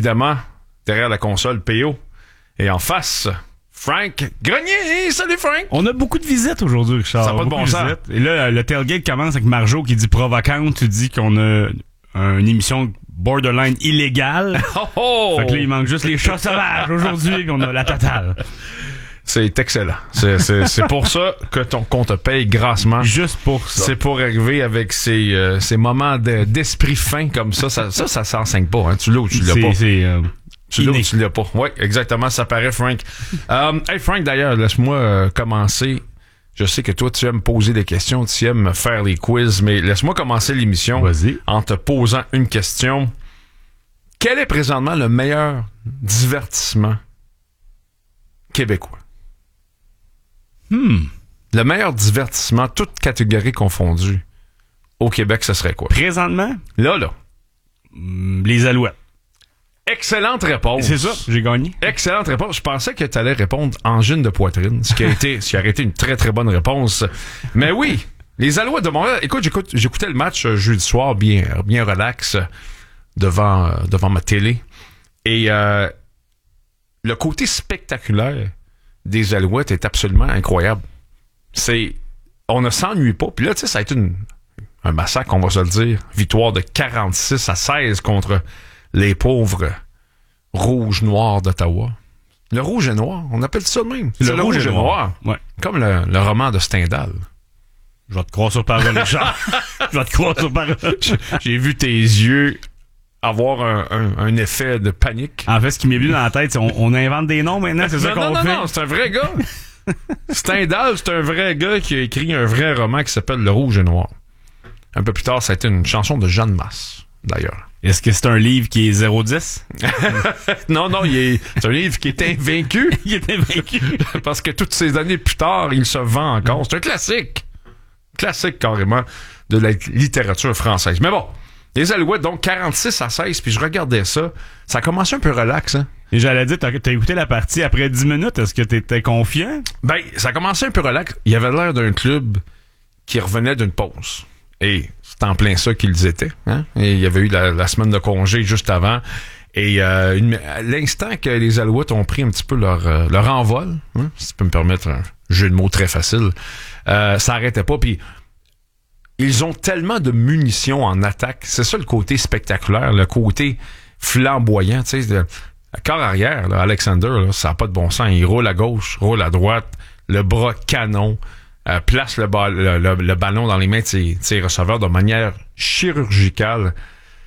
évidemment, derrière la console, PO. Et en face, Frank Grenier. Salut, Frank! On a beaucoup de visites aujourd'hui, Richard. Ça n'a pas de bon sens. Et là, le tailgate commence avec Marjo qui dit provocante. Tu dis qu'on a une émission borderline illégale. Oh! Fait que là, il manque juste les chats sauvages aujourd'hui, puis on a la totale. C'est excellent. C'est pour ça qu'on te paye grassement. Juste pour ça. C'est pour arriver avec ces moments d'esprit fin comme ça. Ça s'enseigne pas. Hein. Tu l'as ou tu l'as pas. Tu l'as ou tu l'as pas. Oui, exactement. Ça paraît, Frank. Hey, Frank, d'ailleurs, laisse-moi commencer. Je sais que toi, tu aimes poser des questions, tu aimes faire les quiz, mais laisse-moi commencer l'émission en te posant une question. Quel est présentement le meilleur divertissement québécois? Le meilleur divertissement, toutes catégories confondues, au Québec, ce serait quoi? Présentement? Là. Les Alouettes. Excellente réponse. C'est ça, j'ai gagné. Excellente réponse. Je pensais que tu allais répondre angine de poitrine, ce qui aurait été une très, très bonne réponse. Mais oui, les Alouettes de Montréal. Écoute, j'écoutais le match jeudi soir bien relax devant ma télé. Et le côté spectaculaire des Alouettes est absolument incroyable. On ne s'ennuie pas. Puis là, tu sais, ça a été un massacre, on va se le dire. Victoire de 46-16 contre les pauvres rouges-noirs d'Ottawa. Le rouge et noir, on appelle ça de même. C'est le rouge et noir. Ouais. Comme le roman de Stendhal. Je vais te croire sur parole, Richard. Je vais te croire sur parole. J'ai vu tes yeux avoir un effet de panique. En fait, ce qui m'est venu dans la tête, c'est on invente des noms maintenant, c'est ça qu'on fait. Non, c'est un vrai gars. Stendhal, c'est un vrai gars qui a écrit un vrai roman qui s'appelle Le Rouge et Noir. Un peu plus tard, ça a été une chanson de Jeanne Masse, d'ailleurs. Est-ce que c'est un livre qui est 0-10? Non, c'est un livre qui est invaincu. Il est invaincu. Parce que toutes ces années plus tard, il se vend encore. C'est un classique. Classique, carrément, de la littérature française. Mais bon. Les Alouettes, donc 46-16, puis je regardais ça. Ça a commencé un peu relax, hein? Et j'allais dire, t'as écouté la partie après 10 minutes, est-ce que t'étais confiant? Ben, ça a commencé un peu relax. Il y avait l'air d'un club qui revenait d'une pause. Et c'est en plein ça qu'ils étaient, hein? Et il y avait eu la semaine de congé juste avant. Et à l'instant que les Alouettes ont pris un petit peu leur envol, hein, si tu peux me permettre un jeu de mots très facile, ça arrêtait pas, puis ils ont tellement de munitions en attaque. C'est ça le côté spectaculaire, le côté flamboyant. Tu sais, corps arrière, là, Alexander, là, ça n'a pas de bon sens. Il roule à gauche, roule à droite, le bras canon, place le ballon dans les mains de ses receveurs de manière chirurgicale.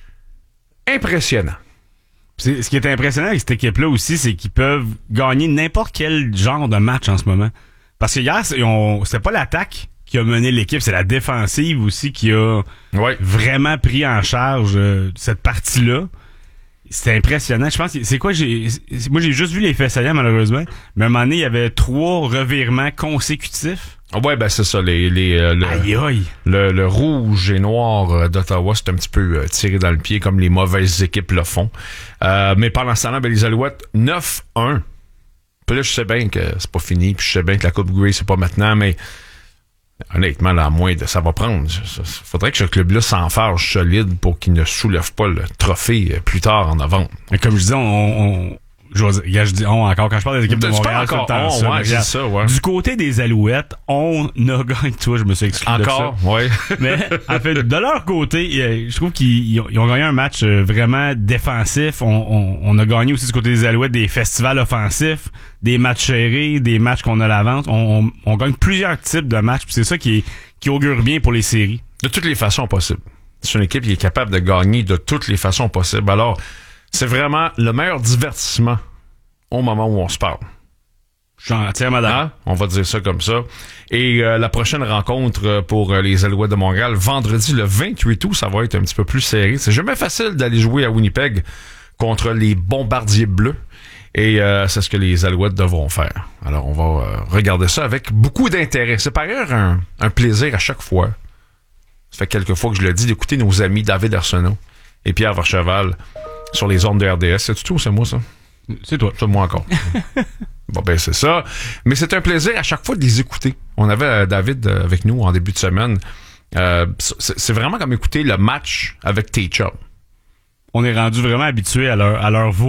Impressionnant. Ce qui est impressionnant avec cette équipe-là aussi, c'est qu'ils peuvent gagner n'importe quel genre de match en ce moment. Parce que hier, c'était pas l'attaque qui a mené l'équipe, c'est la défensive aussi qui a vraiment pris en charge cette partie-là. C'était impressionnant. Je pense que c'est quoi, moi j'ai juste vu les faits saillants malheureusement, mais à un moment donné, il y avait 3 revirements consécutifs. Ouais, ben c'est ça, aïe aïe. Le rouge et noir d'Ottawa, c'est un petit peu tiré dans le pied comme les mauvaises équipes le font. Mais pendant ce temps-là, ben, les Alouettes 9-1. Puis là, je sais bien que c'est pas fini, puis je sais bien que la Coupe Grey, c'est pas maintenant, mais honnêtement, là, à moins de ça va prendre. Faudrait que ce club-là s'enfarge solide pour qu'il ne soulève pas le trophée plus tard en novembre. Mais comme je disais, je dis encore quand je parle des équipes de Montréal, encore tout le temps, ouais, c'est ça, ouais. Du côté des Alouettes, on a gagné. Toi, je me suis exclu encore, de ça. Ouais. Mais en fait, de leur côté, je trouve qu'ils ont gagné un match vraiment défensif. On a gagné aussi du côté des Alouettes des festivals offensifs, des matchs serrés, des matchs qu'on a l'avance. On gagne plusieurs types de matchs. Puis c'est ça qui augure bien pour les séries. De toutes les façons possibles. C'est une équipe qui est capable de gagner de toutes les façons possibles. Alors, c'est vraiment le meilleur divertissement au moment où on se parle. Je suis entièrement d'accord. Hein? On va dire ça comme ça. Et la prochaine rencontre pour les Alouettes de Montréal, vendredi le 28 août, ça va être un petit peu plus serré. C'est jamais facile d'aller jouer à Winnipeg contre les Bombardiers Bleus. Et c'est ce que les Alouettes devront faire. Alors, on va regarder ça avec beaucoup d'intérêt. C'est par ailleurs un plaisir à chaque fois. Ça fait quelques fois que je le dis, d'écouter nos amis David Arsenault et Pierre Vercheval sur les ondes de RDS. C'est tout, c'est moi, ça? C'est toi. C'est moi encore. Bon, ben, c'est ça. Mais c'est un plaisir à chaque fois de les écouter. On avait David avec nous en début de semaine. C'est vraiment comme écouter le match avec tes chums. On est rendu vraiment habitué à leur voix.